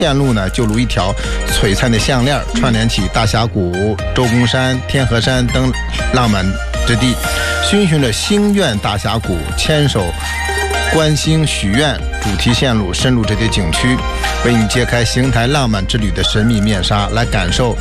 线路呢就如一条璀璨的项链，串联起大峡谷、周公山、天河山等浪漫之地，循循着星愿大峡谷，牵手观星许愿主题线路，深入这些景区，为你揭开邢台浪漫之旅的神秘面纱，来感受